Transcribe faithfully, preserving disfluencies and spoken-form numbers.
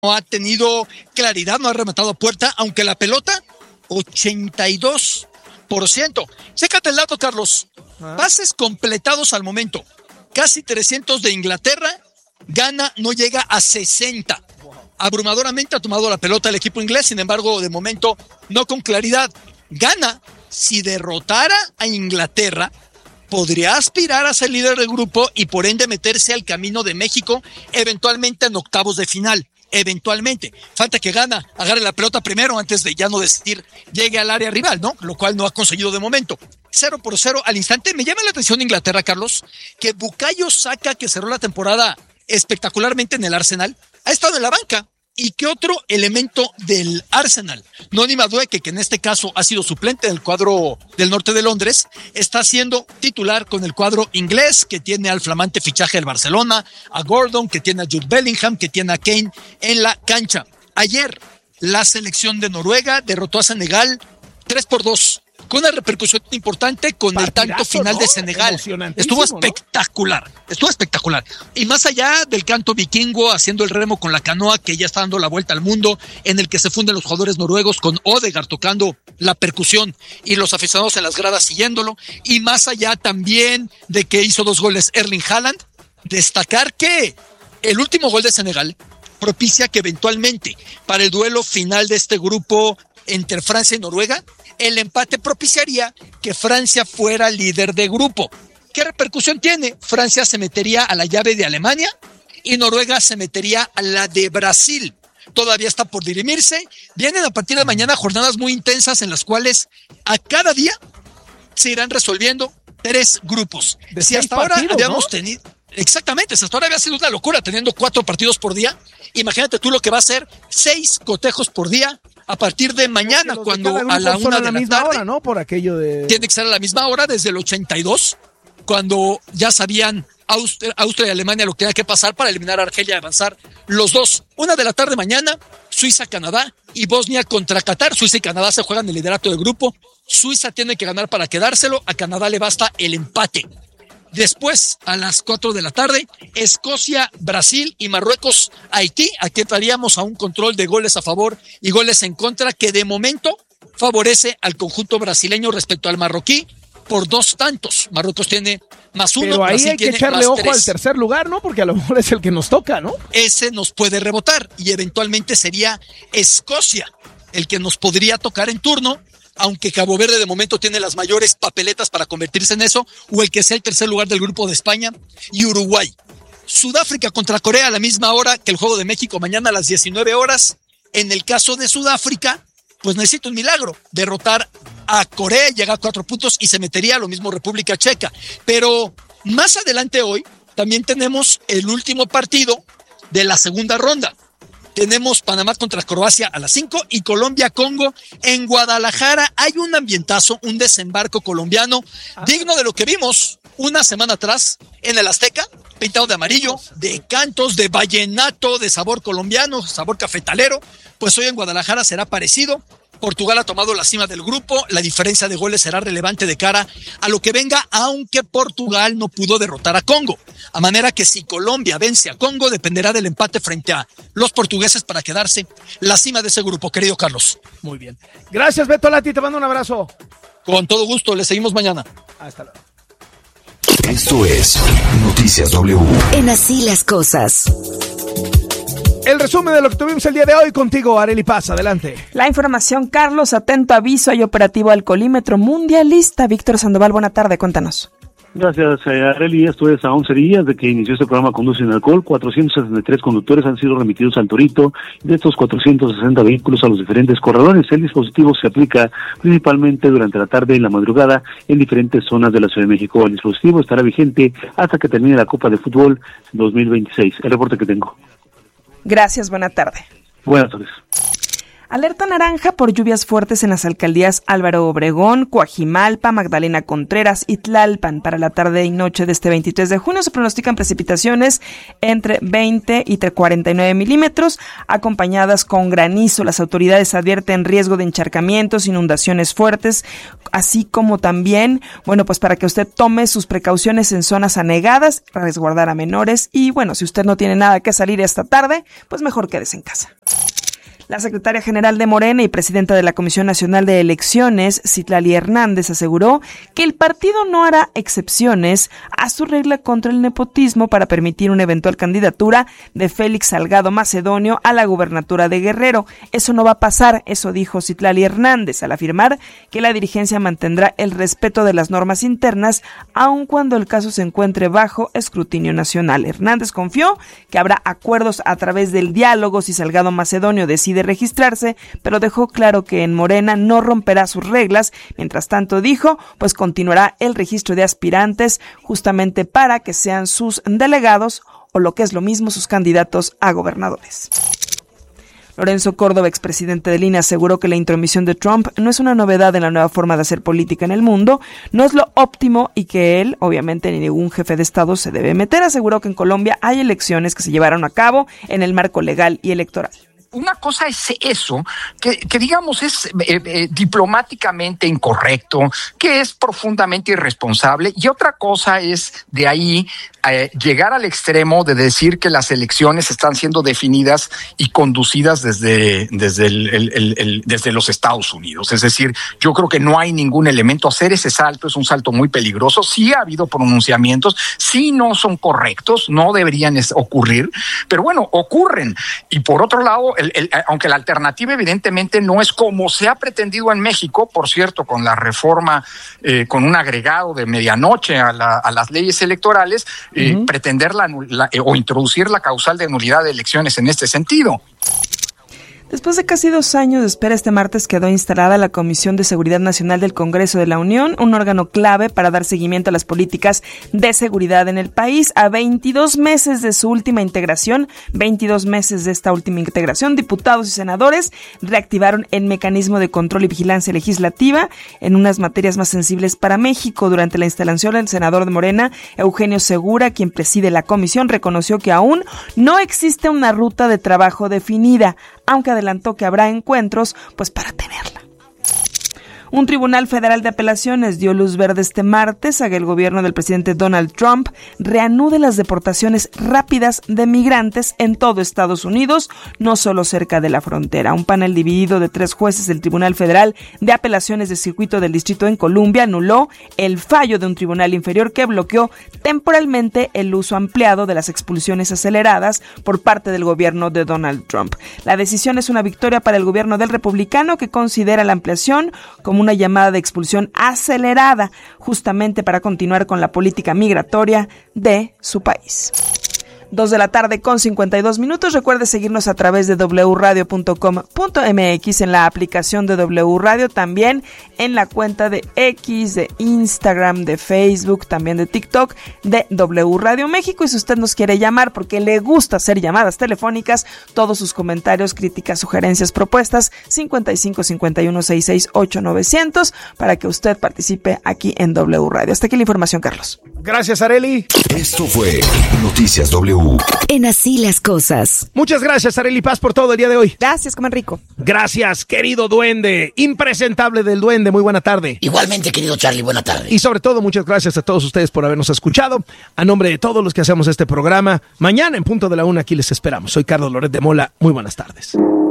no ha tenido claridad, no ha rematado a puerta, aunque la pelota, ochenta y dos por ciento. Chécate el dato, Carlos. ¿Ah? Pases completados al momento. Casi trescientos de Inglaterra. Ghana no llega a sesenta. Abrumadoramente ha tomado la pelota el equipo inglés, sin embargo, de momento, no con claridad. Ghana, si derrotara a Inglaterra, podría aspirar a ser líder del grupo y por ende meterse al camino de México, eventualmente en octavos de final. Eventualmente. Falta que Ghana agarre la pelota primero antes de ya no decidir, llegue al área rival, ¿no? Lo cual no ha conseguido de momento. Cero por cero al instante. Me llama la atención Inglaterra, Carlos, que Bukayo Saka, que cerró la temporada espectacularmente en el Arsenal, ha estado en la banca. ¿Y qué otro elemento del Arsenal? Noni Madueke, que en este caso ha sido suplente del cuadro del norte de Londres, está siendo titular con el cuadro inglés, que tiene al flamante fichaje del Barcelona, a Gordon, que tiene a Jude Bellingham, que tiene a Kane en la cancha. Ayer, la selección de Noruega derrotó a Senegal tres por dos, con una repercusión importante con Partidazo, el tanto final, ¿no?, de Senegal. Estuvo espectacular, ¿no? Estuvo espectacular. Y más allá del canto vikingo, haciendo el remo con la canoa, que ya está dando la vuelta al mundo, en el que se funden los jugadores noruegos con Odegaard tocando la percusión y los aficionados en las gradas siguiéndolo. Y más allá también de que hizo dos goles Erling Haaland, destacar que el último gol de Senegal propicia que eventualmente para el duelo final de este grupo entre Francia y Noruega, el empate propiciaría que Francia fuera líder de grupo. ¿Qué repercusión tiene? Francia se metería a la llave de Alemania y Noruega se metería a la de Brasil. Todavía está por dirimirse. Vienen a partir de mañana jornadas muy intensas en las cuales a cada día se irán resolviendo tres grupos. De si hasta partidos, ahora habíamos ¿no? tenido... Exactamente, hasta ahora había sido una locura teniendo cuatro partidos por día. Imagínate tú lo que va a ser seis cotejos por día a partir de mañana, cuando a la una de la, misma tarde, hora, ¿no? Por aquello de... Tiene que ser a la misma hora desde el ochenta y dos, cuando ya sabían Austria, Austria y Alemania lo que tenía que pasar para eliminar a Argelia y avanzar los dos. Una de la tarde mañana, Suiza, Canadá y Bosnia contra Qatar. Suiza y Canadá se juegan el liderato del grupo. Suiza tiene que ganar para quedárselo. A Canadá le basta el empate. Después, a las cuatro de la tarde, Escocia, Brasil y Marruecos, Haití. Aquí entraríamos a un control de goles a favor y goles en contra que de momento favorece al conjunto brasileño respecto al marroquí por dos tantos. Marruecos tiene más uno. Pero ahí Brasil hay que tiene echarle ojo tres. al tercer lugar, ¿no? Porque a lo mejor es el que nos toca, ¿no? Ese nos puede rebotar y eventualmente sería Escocia el que nos podría tocar en turno, aunque Cabo Verde de momento tiene las mayores papeletas para convertirse en eso, o el que sea el tercer lugar del grupo de España y Uruguay. Sudáfrica contra Corea a la misma hora que el Juego de México, mañana a las diecinueve horas. En el caso de Sudáfrica, pues necesita un milagro, derrotar a Corea, llega a cuatro puntos y se metería a lo mismo República Checa. Pero más adelante hoy también tenemos el último partido de la segunda ronda. Tenemos Panamá contra Croacia a las cinco y Colombia-Congo en Guadalajara. Hay un ambientazo, un desembarco colombiano ah. digno de lo que vimos una semana atrás en el Azteca, pintado de amarillo, de cantos, de vallenato, de sabor colombiano, sabor cafetalero. Pues hoy en Guadalajara será parecido. Portugal ha tomado la cima del grupo, la diferencia de goles será relevante de cara a lo que venga, aunque Portugal no pudo derrotar a Congo. A manera que si Colombia vence a Congo, dependerá del empate frente a los portugueses para quedarse la cima de ese grupo, querido Carlos. Muy bien. Gracias, Beto Lati, te mando un abrazo. Con todo gusto, le seguimos mañana. Hasta luego. Esto es Noticias W. En Así las Cosas. El resumen de lo que tuvimos el día de hoy contigo, Arely Paz, adelante. La información, Carlos, atento aviso, hay operativo alcoholímetro mundialista. Víctor Sandoval, buena tarde, cuéntanos. Gracias, Arely. Esto es a once días de que inició este programa Conduce sin Alcohol. cuatrocientos sesenta y tres conductores han sido remitidos al Torito, y de estos cuatrocientos sesenta vehículos a los diferentes corredores. El dispositivo se aplica principalmente durante la tarde y la madrugada en diferentes zonas de la Ciudad de México. El dispositivo estará vigente hasta que termine la Copa de Fútbol dos mil veintiséis. El reporte que tengo. Gracias, buena tarde. Buenas tardes. Alerta naranja por lluvias fuertes en las alcaldías Álvaro Obregón, Coajimalpa, Magdalena Contreras y Tlalpan. Para la tarde y noche de este veintitrés de junio se pronostican precipitaciones entre veinte y cuarenta y nueve milímetros, acompañadas con granizo. Las autoridades advierten riesgo de encharcamientos, inundaciones fuertes, así como también, bueno, pues para que usted tome sus precauciones en zonas anegadas, resguardar a menores y, bueno, si usted no tiene nada que salir esta tarde, pues mejor quédese en casa. La secretaria general de Morena y presidenta de la Comisión Nacional de Elecciones, Citlali Hernández, aseguró que el partido no hará excepciones a su regla contra el nepotismo para permitir una eventual candidatura de Félix Salgado Macedonio a la gubernatura de Guerrero. Eso no va a pasar, eso dijo Citlali Hernández al afirmar que la dirigencia mantendrá el respeto de las normas internas, aun cuando el caso se encuentre bajo escrutinio nacional. Hernández confió que habrá acuerdos a través del diálogo si Salgado Macedonio decide registrarse, pero dejó claro que en Morena no romperá sus reglas. Mientras tanto, dijo, pues continuará el registro de aspirantes justamente para que sean sus delegados o lo que es lo mismo sus candidatos a gobernadores. Lorenzo Córdoba, expresidente del I N E, aseguró que la intromisión de Trump no es una novedad en la nueva forma de hacer política en el mundo, no es lo óptimo y que él, obviamente, ni ningún jefe de Estado se debe meter. Aseguró que en Colombia hay elecciones que se llevaron a cabo en el marco legal y electoral. Una cosa es eso, que, que digamos es eh, eh, diplomáticamente incorrecto, que es profundamente irresponsable, y otra cosa es de ahí eh, llegar al extremo de decir que las elecciones están siendo definidas y conducidas desde, desde, el, el, el, el, desde los Estados Unidos. Es decir, yo creo que no hay ningún elemento. Hacer ese salto es un salto muy peligroso. Sí ha habido pronunciamientos, sí no son correctos, no deberían ocurrir, pero bueno, ocurren. Y por otro lado, El, el, aunque la alternativa evidentemente no es como se ha pretendido en México, por cierto, con la reforma, eh, con un agregado de medianoche a, la, a las leyes electorales, eh, uh-huh. pretender la, la, eh, o introducir la causal de nulidad de elecciones en este sentido. Después de casi dos años de espera, este martes quedó instalada la Comisión de Seguridad Nacional del Congreso de la Unión, un órgano clave para dar seguimiento a las políticas de seguridad en el país. A veintidós meses de su última integración, veintidós meses de esta última integración, diputados y senadores reactivaron el mecanismo de control y vigilancia legislativa en unas materias más sensibles para México. Durante la instalación, el senador de Morena, Eugenio Segura, quien preside la comisión, reconoció que aún no existe una ruta de trabajo definida, aunque adelantó que habrá encuentros pues para tenerla. Un tribunal federal de apelaciones dio luz verde este martes a que el gobierno del presidente Donald Trump reanude las deportaciones rápidas de migrantes en todo Estados Unidos, no solo cerca de la frontera. Un panel dividido de tres jueces del Tribunal Federal de Apelaciones de Circuito del Distrito en Columbia anuló el fallo de un tribunal inferior que bloqueó temporalmente el uso ampliado de las expulsiones aceleradas por parte del gobierno de Donald Trump. La decisión es una victoria para el gobierno del republicano, que considera la ampliación como una llamada de expulsión acelerada, justamente para continuar con la política migratoria de su país. Dos de la tarde con cincuenta y dos minutos. Recuerde seguirnos a través de doble u radio punto com punto m x, en la aplicación de W Radio, también en la cuenta de X, de Instagram, de Facebook, también de TikTok, de W Radio México. Y si usted nos quiere llamar porque le gusta hacer llamadas telefónicas, todos sus comentarios, críticas, sugerencias, propuestas, cincuenta y cinco cincuenta y uno sesenta y seis ocho novecientos, para que usted participe aquí en W Radio. Hasta aquí la información, Carlos. Gracias, Arely. Esto fue Noticias W. En Así las Cosas. Muchas gracias, Arely Paz, por todo el día de hoy. Gracias, comen rico. Gracias, querido duende, impresentable del duende, muy buena tarde. Igualmente, querido Charlie, buena tarde. Y sobre todo, muchas gracias a todos ustedes por habernos escuchado. A nombre de todos los que hacemos este programa, mañana en punto de la una aquí les esperamos. Soy Carlos Loret de Mola, muy buenas tardes.